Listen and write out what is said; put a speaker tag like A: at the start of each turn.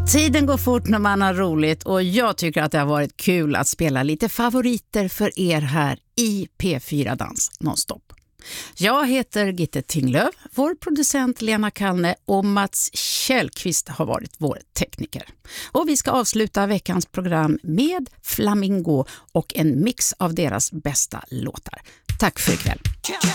A: Tiden går fort när man har roligt och jag tycker att det har varit kul att spela lite favoriter för er här i P4 Dans nonstop. Jag heter Gitte Tinglöf, vår producent Lena Kallne och Mats Källqvist har varit vår tekniker. Och vi ska avsluta veckans program med Flamingo och en mix av deras bästa låtar. Tack för ikväll.